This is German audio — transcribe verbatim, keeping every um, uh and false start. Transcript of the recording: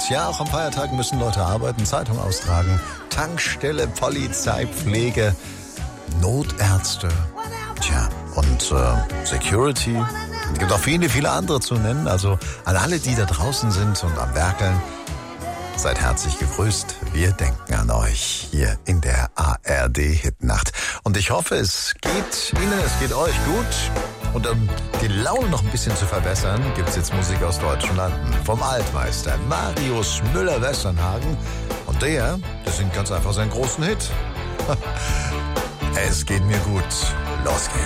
Arbeit. Ja, auch am Feiertag müssen Leute arbeiten, Zeitung austragen, Tankstelle, Polizei, Pflege, Notärzte, tja, und äh, Security. Es gibt auch viele, viele andere zu nennen. Also an alle, die da draußen sind und am Werkeln, seid herzlich gegrüßt. Wir denken an euch hier in der A R D-Hitnacht. Und ich hoffe, es geht Ihnen, es geht euch gut. Und um die Laune noch ein bisschen zu verbessern, gibt's jetzt Musik aus deutschen Landen. Vom Altmeister Marius Müller-Westernhagen. Und der, der singt ganz einfach seinen großen Hit. Es geht mir gut. Los geht's.